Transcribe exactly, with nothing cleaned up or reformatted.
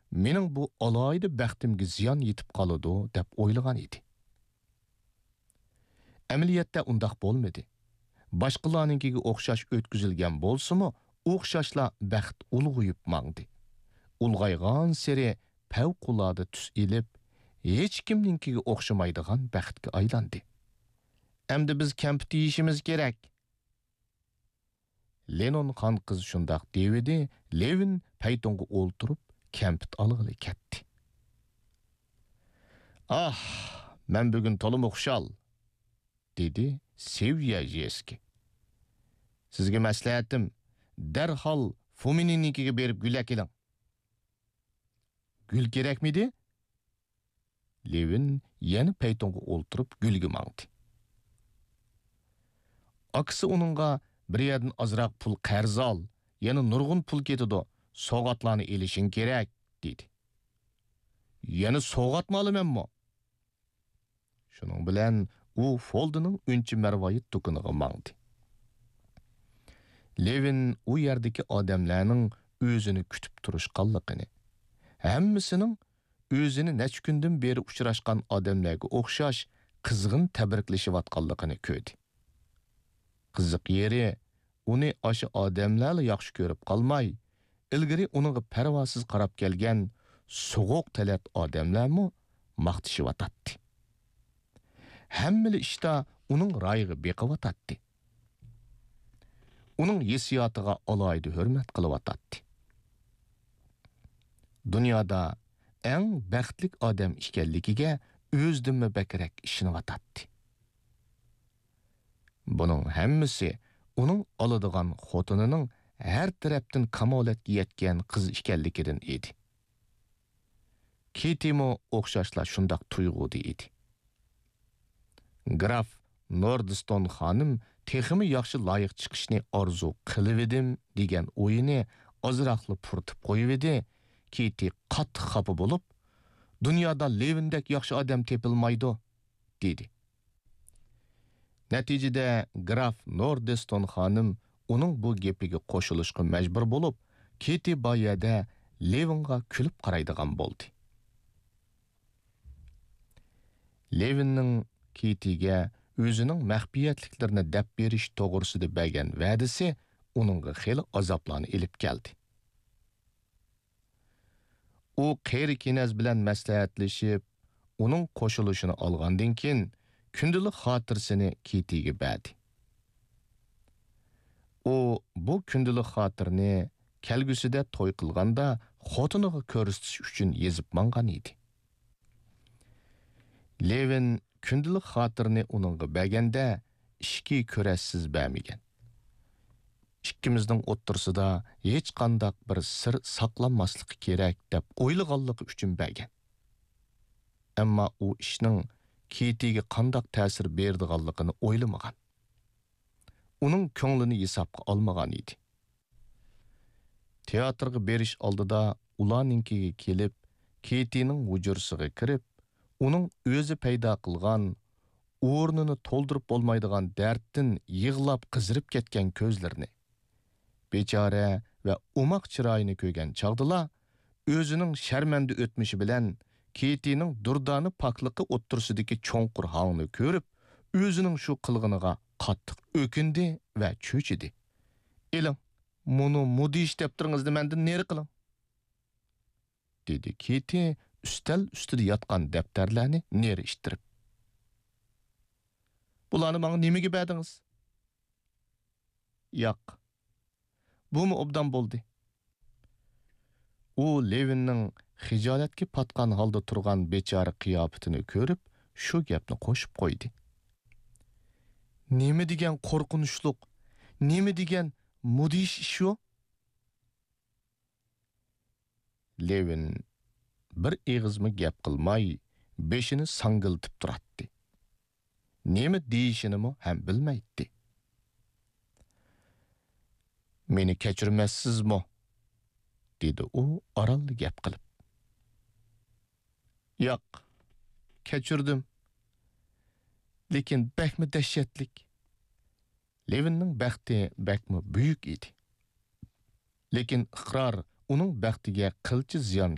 mening bu alayda baxtimga ziyon yetib qoladi deb o'ylagan edi. Amaliyotda undaq bo'lmadi. Boshqalarninkiga o'xshash o'tkazilgan bo'lsa-mu, o'xshashla baxt ulg'uyib mangdi. Ulg'aygan seri favqulodda tus ilib, hech kimninkiga o'xshamaydigan baxtga aylandi. Endi biz kampit yeyishimiz kerak. Lenon xon qiz shundoq devidi, Levin paytonga o'ltirib kampit olg'ili ketdi. Ah, men bugun to'lim o'xshal, dedi Sevya Jeski. Sizga maslahatim, darhol Fumininikiga berib gul akiling. Gül kerakmidi? Levin yana paytonga o'ltirib gulga mangdi. Aksi uningga bir yerdan azroq pul qarz ol, yana nurg'un pul ketidi. So'g'atlarni elishing kerak, dedi. Yana so'g'atma olamanmi? Shuning bilan u Foldining unchi marvoyit do'koniga mangdi. Levin u yerdagi odamlarning o'zini kutib turishganligini, hammasining o'zini nech kundan beri uchrashgan odamlarga o'xshash qizg'in tabriklashayotganligini ko'rdi. Qiziq yeri, uni o'sha odamlarla yaxshi ko'rib qolmay, ilgari uningga parvosiz qarab kelgan so'g'oq talat odamlarmi maqtishyotdi. Hammali ishda uning ra'yiga beqivyotdi. Uning hissiyatiga alohida hurmat qilyotdi. Dunyoda eng baxtli odam ekanligiga o'zimni bakrak ishinyotdi. Buning hammasi uning oladigan xotinining her tarafdan kamolatga yetgan qiz ekanligidan edi. Kitimo o'xshashla shundoq tuyg'udi edi. Graf Nordiston xonim texmi yaxshi loyiq chiqishni orzu qilib edim degan o'yini ozroqli purtib qo'yib edi. Kiti qattiq xafa bo'lib, dunyoda Levindek yaxshi odam tepilmaydi, dedi. Natijada Graf Nordiston xonim uning bu gapiga qo'shilishga majbur bo'lib, Kiti boyada Levinga kulib qaraydigan bo'ldi. Levinning Kitiga o'zining maxfiyatliklarini deb berish to'g'risida bergan va'dasi uningga xeyli azoblarni elib keldi. U qeyri kinaz bilan maslahatlashib, uning qo'shilishini olgandan keyin kundalik xotirsini Kitiga berdi. U bu kundalik xotirni kelgusida to'y qilganda xotiniga ko'rsatish uchun yezib mangan edi. Levin kundalik xotirni uningga berganda ishki ko'rassiz bermagan. Ikkimizning o'ttirsida hech qanday bir sir saqlanmasligi kerak deb o'ylaganligi uchun bergan. Ammo u ishning Kitiga qanday ta'sir berdiganligini o'ylamagan. Uning ko'nglini hisobga olmagan edi. Teatrga berish oldida ularninkiga kelib, Kitining hujurasiga kirib, uning o'zi paydo qilgan o'rnini to'ldirib bo'lmaydigan darddan yig'lab qizirib ketgan ko'zlarini, bechora va umoq chiroyini ko'rgan chog'dala, o'zining sharmanda o'tmishi bilan Kitining durdani pakligi o'ttirsidagi cho'nqur hangni ko'rib, o'zining shu qilg'iniga qattiq o'kindi va cho'chidi. "Eling, muni mudish deb turingizni mendan neri qiling?" dedi Kiti ustal ustida yotgan daftarlarni neri ishtirib. "Bularni menga nimaga berdingiz?" "Yo'q. Bumi obdan bo'ldi." U Levinning xijolatga patgan holda turgan bechora qiyofatini ko'rib, shu gapni qo'shib qo'ydi. "Nima degan qo'rqinchliq, nima degan mudish shu?" Levin bir eg'izmi gap qilmay, beshini sangiltib turatdi. Nima deyishini ham bilmaydi. "Meni kechirmassizmi?" dedi u oralli gap qilib. "Yo'q, kechirdim. Lekin bakmi dahshatlik." Levinning baxti bakmi buyuk edi. Lekin iqror uning baxtiga qilchi ziyon